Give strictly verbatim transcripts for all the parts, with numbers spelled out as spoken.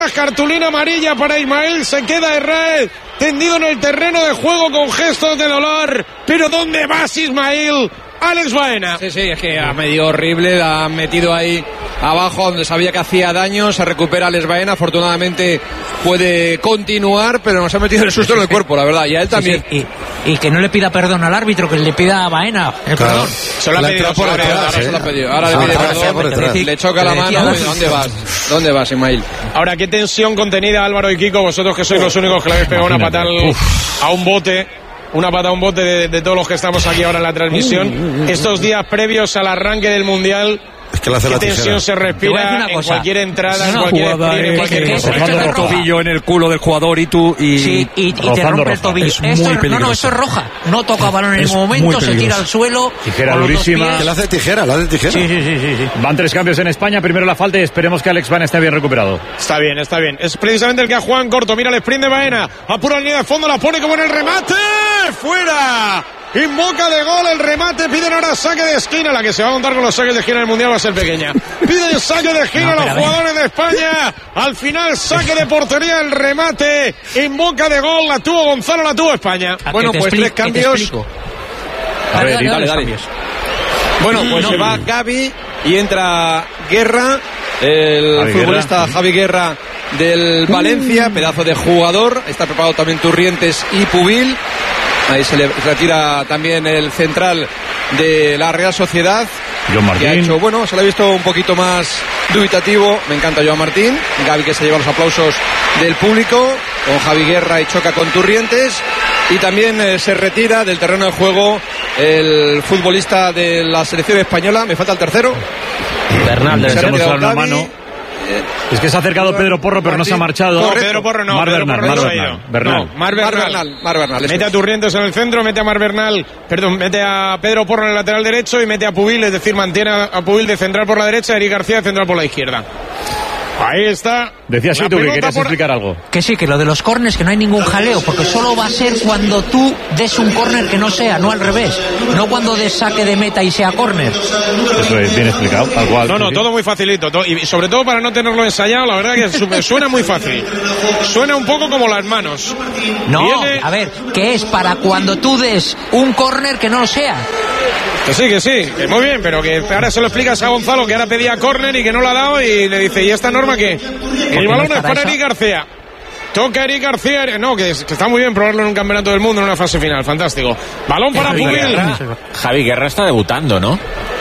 Cartulina amarilla para Ismael, se queda Herrera tendido en el terreno de juego con gestos de dolor. Pero ¿dónde vas, Ismael? Alex Baena. Sí, sí, es que ha medio horrible, la ha metido ahí abajo donde sabía que hacía daño. Se recupera Alex Baena, afortunadamente puede continuar, pero nos ha metido el susto en el cuerpo, la verdad, y a él también. Sí, sí. Y, y que no le pida perdón al árbitro, que le pida a Baena el claro. perdón. Se lo ha pedido por detrás, ahora se lo ha pedido. Ahora le pide perdón, le choca la mano. ¿Dónde vas? ¿Dónde vas, Ismael? Ahora, qué tensión contenida, Álvaro y Kiko, vosotros que sois los únicos que le habéis pegado una patada a un bote. Una pata a un bote de, de todos los que estamos aquí ahora en la transmisión. Estos días previos al arranque del Mundial, es que la qué tensión se respira en cualquier entrada, en cualquier sprint, en cualquier cosa. Rozando el tobillo en el culo del jugador y tú y, sí, y, y te rompe el tobillo. Es esto, no, no, eso es roja. No toca balón en el momento, se tira al suelo. Tijera durísima. Que la hace tijera, la hace tijera. Sí, sí, sí, sí, sí. Van tres cambios en España. Primero la falta y esperemos que Alex Baena esté bien recuperado. Está bien, está bien. Es precisamente el que ha jugado en corto. Mira el sprint de Baena. Apura el línea de fondo, la pone como en el remate. ¡Fuera! Invoca de gol el remate, piden ahora saque de esquina. La que se va a montar con los saques de esquina del Mundial va a ser pequeña. Piden saque de esquina no, los jugadores de España. Al final saque de portería, el remate. Invoca de gol, la tuvo Gonzalo, la tuvo España. Bueno, pues tres cambios. A ver, dale, dale, dale. Bueno, pues no. se va Gavi y entra Guerra, el Javi futbolista Guerra. Javi Guerra del Valencia, pedazo de jugador. Está preparado también Turrientes y Pubil. Ahí se le retira también el central de la Real Sociedad. Joan Martín. Que ha hecho, bueno, se le ha visto un poquito más dubitativo. Me encanta Joan Martín. Gavi, que se lleva los aplausos del público. Con Javi Guerra y choca con Turrientes. Y también eh, se retira del terreno de juego el futbolista de la selección española. Me falta el tercero. Bernal, se ha retirado la mano. Es que se ha acercado Pedro Porro, pero no se ha marchado. No, Pedro Porro no. Mar Pedro Bernal, Porro Mar no Bernal, Bernal. Bernal. No, Mar Bernal. Mar Bernal, Mar Bernal. Mete a Turrientes en el centro, mete a Mar Bernal, perdón, mete a Pedro Porro en el lateral derecho y mete a Pubil, es decir, mantiene a Pubil de central por la derecha, Eric García de central por la izquierda. Ahí está. Decías sí, tú que querías por... explicar algo. Que sí, que lo de los córners, que no hay ningún jaleo, porque solo va a ser cuando tú des un córner que no sea, no al revés. No cuando des saque de meta y sea córner. Eso es bien explicado, tal cual. No, no, sí. Todo muy facilito. Todo, y sobre todo para no tenerlo ensayado, la verdad que suena muy fácil. Suena un poco como las manos. No, Viene... a ver, que es para cuando tú des un córner que no lo sea. Que sí, que sí, que muy bien, pero que ahora se lo explicas a Gonzalo, que ahora pedía córner y que no lo ha dado, y le dice, ¿y esta norma qué? El balón no es para Eric García. Toca Eric García, no, que, es, que está muy bien probarlo en un campeonato del mundo en una fase final, fantástico. Balón para Pubil. Javi Guerra está debutando, ¿no?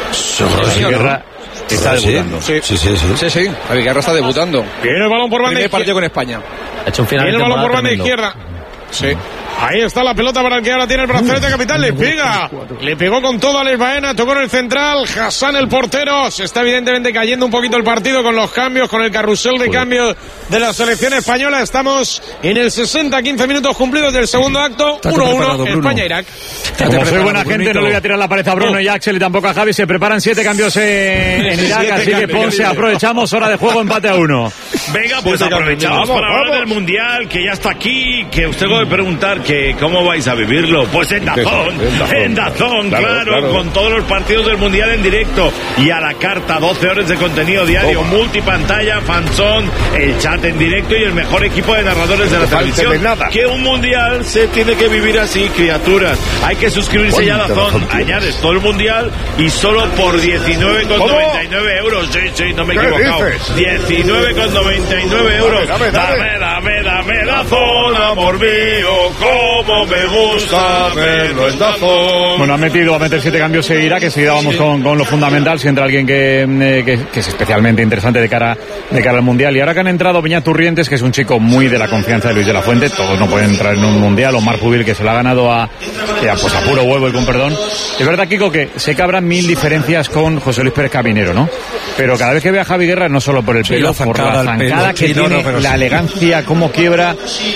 Javi Guerra está debutando. Sí, sí, sí. sí. sí, sí. Javi Guerra está debutando. Viene el balón por banda izquierda. Partido con España. Ha hecho un final. Viene el balón por banda izquierda. Sí. Ahí está la pelota para el que ahora tiene el brazalete capital. Le pega. Le pegó con todo a Alex Baena. Tocó en el central. Hassan, el portero. Se está evidentemente cayendo un poquito el partido con los cambios, con el carrusel de cambios de la selección española. Estamos en el sesenta, quince minutos cumplidos del segundo acto. uno uno, España-Irak. Como soy buena gente, no le voy a tirar la pared a Bruno no. y a Axel y tampoco a Javi. Se preparan siete cambios en, en Irak. Siete así que Ponce, aprovechamos. Hora de juego, empate a uno. Venga, pues aprovechamos para hablar del Mundial, que ya está aquí. Que usted puede preguntar que cómo vais a vivirlo. Pues en Dazón, en Dazón, claro, claro, claro, con todos los partidos del Mundial en directo y a la carta, doce horas de contenido diario, oh. multipantalla, fanzón, el chat en directo y el mejor equipo de narradores de la televisión. Que un Mundial se tiene que vivir así, criaturas. Hay que suscribirse ya a Dazón, añades todo el Mundial y solo por diecinueve con noventa y nueve euros. Sí, sí, no me he equivocado. diecinueve con noventa y nueve euros. Dame, dame, dame, dame Dazón, amor mío, como me gusta verlo en Dazón. Bueno, ha metido, a meter siete cambios seguirá, que seguida vamos sí. con, con lo fundamental, si entra alguien que, eh, que, que es especialmente interesante de cara, de cara al Mundial. Y ahora que han entrado Beñat Turrientes, que es un chico muy de la confianza de Luis de la Fuente, todos no pueden entrar en un Mundial, o Marc Pubil, que se lo ha ganado a, a, pues a puro huevo y con perdón. Es verdad, Kiko, que sé que habrá mil diferencias con José Luis Pérez Caminero, ¿no? Pero cada vez que ve a Javi Guerra, no solo por el pelo, sí, por la zancada que tiene, no, la sí. elegancia, cómo quiebra,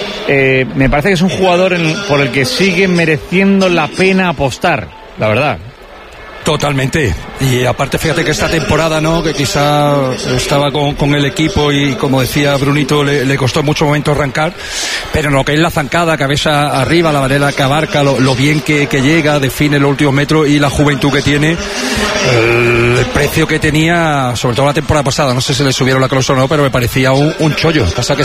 eh, me parece que es un jugador en, por el que sigue mereciendo la pena apostar, la verdad. Totalmente. Y aparte, fíjate que esta temporada, ¿no? Que quizá estaba con, con el equipo y, como decía Brunito, le, le costó en muchos momentos arrancar, pero en lo que es la zancada, cabeza arriba, la manera que abarca, lo, lo bien que, que llega, define los últimos metros y la juventud que tiene, el, el precio que tenía, sobre todo la temporada pasada, no sé si le subieron la cláusula o no, pero me parecía un, un chollo. Pasa que